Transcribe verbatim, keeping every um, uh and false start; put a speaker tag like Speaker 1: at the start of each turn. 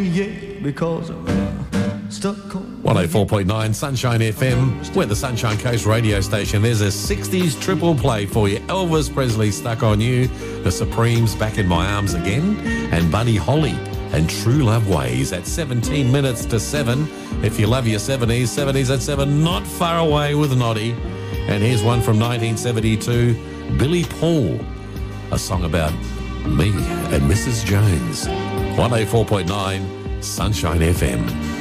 Speaker 1: Yeah, because I'm stuck on
Speaker 2: one oh four point nine Sunshine F M. We're the Sunshine Coast radio station. There's a sixties triple play for you. Elvis Presley, Stuck on You. The Supremes, Back in My Arms Again. And Buddy Holly and True Love Ways at seventeen minutes to seven. If you love your seventies, seventies at seven, Not Far Away with Noddy. And here's one from nineteen seventy-two, Billy Paul, a song about me and Missus Jones. one oh four point nine Sunshine F M.